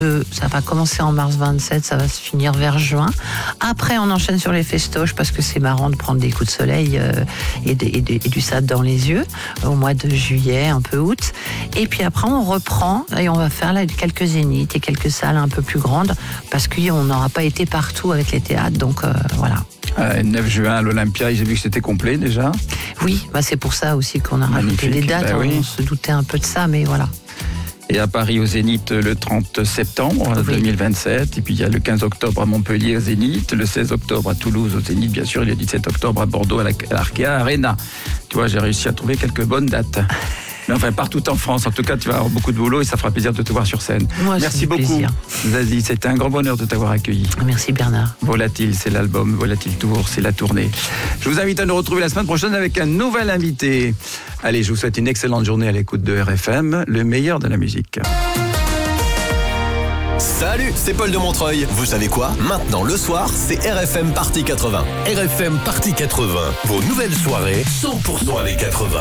Ça va commencer en mars 27, ça va se finir vers juin. Après, on enchaîne sur les festoches parce que c'est marrant de prendre des coups de soleil et du sable dans les yeux au mois de juillet, un peu août. Et puis après, on reprend et on va faire là quelques zéniths et quelques salles un peu plus grandes parce qu'on n'aura pas été partout avec les théâtres. Donc voilà. 9 juin à l'Olympia, j'ai vu que c'était complet déjà. Oui, c'est pour ça aussi qu'on a rajouté les dates. Oui. On se doutait un peu de ça, mais voilà. Et à Paris au Zénith le 30 septembre 2027. Et puis il y a le 15 octobre à Montpellier au Zénith, le 16 octobre à Toulouse au Zénith, bien sûr, et le 17 octobre à Bordeaux à l'Arkea Arena. Tu vois, j'ai réussi à trouver quelques bonnes dates. Mais enfin, partout en France. En tout cas, tu vas avoir beaucoup de boulot et ça fera plaisir de te voir sur scène. Moi, merci beaucoup. Plaisir. Zazie, c'était un grand bonheur de t'avoir accueilli. Merci Bernard. Volatile, c'est l'album. Volatile Tour, c'est la tournée. Je vous invite à nous retrouver la semaine prochaine avec un nouvel invité. Allez, je vous souhaite une excellente journée à l'écoute de RFM, le meilleur de la musique. Salut, c'est Paul de Montreuil. Vous savez quoi? Maintenant, le soir, c'est RFM Party 80. RFM Party 80, vos nouvelles soirées 100% années 80.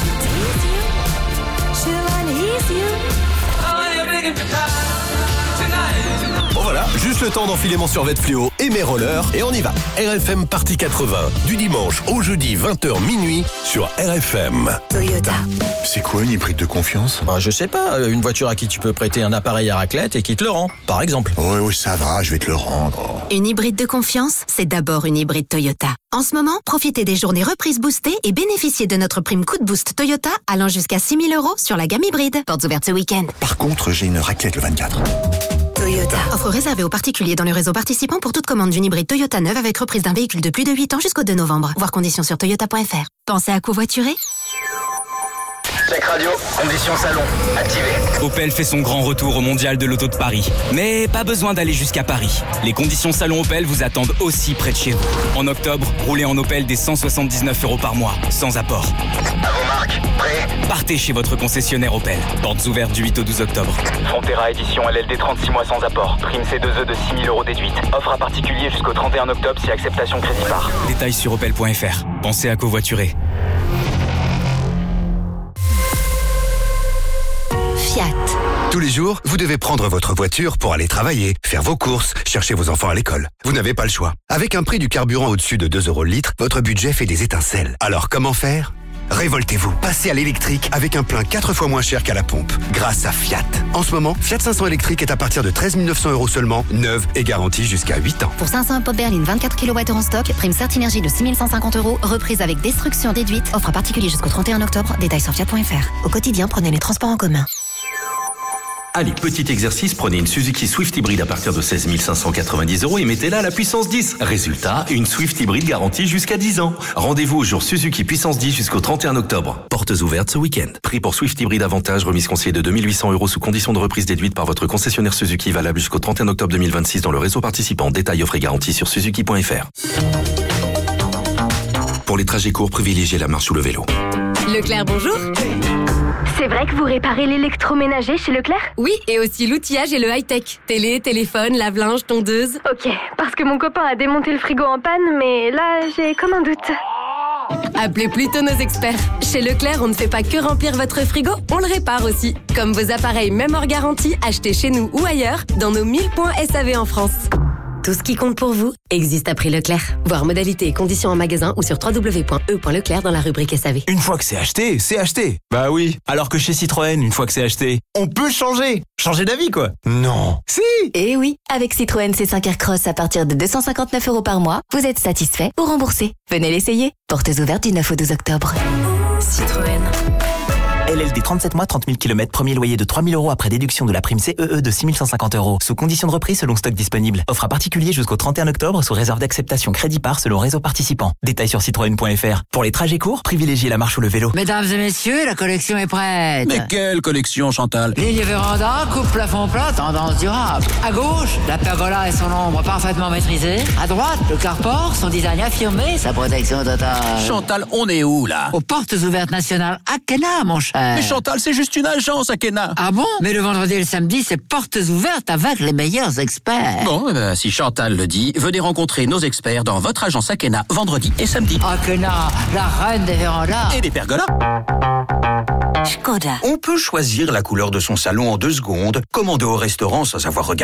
Bon voilà, juste le temps d'enfiler mon survêt fluo et mes rollers et on y va. RFM Party 80, du dimanche au jeudi 20h minuit sur RFM. Toyota. C'est quoi une hybride de confiance? Je sais pas, une voiture à qui tu peux prêter un appareil à raclette et qui te le rend, par exemple. Oui, ça va, je vais te le rendre. Une hybride de confiance, c'est d'abord une hybride Toyota. En ce moment, profitez des journées reprises boostées et bénéficiez de notre prime coup de boost Toyota allant jusqu'à 6 000 € sur la gamme hybride. Portes ouvertes ce week-end. Par contre, j'ai une raclette le 24. Toyota. Offre réservée aux particuliers dans le réseau participant pour toute commande d'une hybride Toyota neuve avec reprise d'un véhicule de plus de 8 ans jusqu'au 2 novembre. Voir conditions sur toyota.fr. Pensez à covoiturer? Check radio, conditions salon, activé. Opel fait son grand retour au Mondial de l'Auto de Paris. Mais pas besoin d'aller jusqu'à Paris. Les conditions salon Opel vous attendent aussi près de chez vous. En octobre, roulez en Opel dès 179 € par mois, sans apport. À vos marques, prêts? Partez chez votre concessionnaire Opel. Portes ouvertes du 8 au 12 octobre. Frontera édition LLD 36 mois sans apport. Prime C2E de 6 000 € déduite. Offre à particulier jusqu'au 31 octobre si acceptation crédit par. Détails sur opel.fr. Pensez à covoiturer. Fiat. Tous les jours, vous devez prendre votre voiture pour aller travailler, faire vos courses, chercher vos enfants à l'école. Vous n'avez pas le choix. Avec un prix du carburant au-dessus de 2 € le litre, votre budget fait des étincelles. Alors comment faire ? Révoltez-vous, passez à l'électrique avec un plein 4 fois moins cher qu'à la pompe, grâce à Fiat. En ce moment, Fiat 500 électrique est à partir de 13 900 € seulement, neuve et garantie jusqu'à 8 ans. Pour 500 pop berline 24 kWh en stock, prime Certinergie de 6 150 €, reprise avec destruction déduite, offre à particulier jusqu'au 31 octobre, détails sur fiat.fr. Au quotidien, prenez les transports en commun. Allez, petit exercice, prenez une Suzuki Swift hybride à partir de 16 590 € et mettez-la à la puissance 10. Résultat, une Swift hybride garantie jusqu'à 10 ans. Rendez-vous au jour Suzuki puissance 10 jusqu'au 31 octobre. Portes ouvertes ce week-end. Prix pour Swift hybride avantage, remise conseillée de 2 800 € sous condition de reprise déduite par votre concessionnaire Suzuki, valable jusqu'au 31 octobre 2026 dans le réseau participant. Détails offre et garantie sur suzuki.fr. Pour les trajets courts, privilégiez la marche ou le vélo. Leclerc, bonjour. C'est vrai que vous réparez l'électroménager chez Leclerc? Oui, et aussi l'outillage et le high-tech. Télé, téléphone, lave-linge, tondeuse. Ok, parce que mon copain a démonté le frigo en panne, mais là, j'ai comme un doute. Appelez plutôt nos experts. Chez Leclerc, on ne fait pas que remplir votre frigo, on le répare aussi. Comme vos appareils, même hors garantie, achetés chez nous ou ailleurs, dans nos 1000 points SAV en France. Tout ce qui compte pour vous existe à prix Leclerc. Voir modalités et conditions en magasin ou sur www.e.leclerc dans la rubrique SAV. Une fois que c'est acheté, c'est acheté. Bah oui. Alors que chez Citroën, une fois que c'est acheté, on peut changer. Changer d'avis, quoi. Non. Si. Eh oui, avec Citroën C5 Aircross à partir de 259 € par mois, vous êtes satisfait ou remboursé. Venez l'essayer. Portes ouvertes du 9 au 12 octobre. Citroën. LLD 37 mois, 30 000 km, premier loyer de 3 000 € après déduction de la prime CEE de 6 150 €. Sous condition de reprise selon stock disponible. Offre à particulier jusqu'au 31 octobre sous réserve d'acceptation crédit par selon réseau participant. Détails sur citroën.fr. Pour les trajets courts, privilégiez la marche ou le vélo. Mesdames et messieurs, la collection est prête. Mais quelle collection, Chantal? Ligne véranda, coupe plafond plat, tendance durable. À gauche, la pergola et son ombre parfaitement maîtrisée. À droite, le carport, son design affirmé, sa protection totale. Chantal, on est où, là? Aux portes ouvertes nationales Akena, mon cher. Mais Chantal, c'est juste une agence, Akena. Ah bon? Mais le vendredi et le samedi, c'est portes ouvertes avec les meilleurs experts. Bon, si Chantal le dit, venez rencontrer nos experts dans votre agence Akena, vendredi et samedi. Akena, la reine des vérandas. Et des pergolas. Škoda. On peut choisir la couleur de son salon en 2 secondes, commander au restaurant sans avoir regardé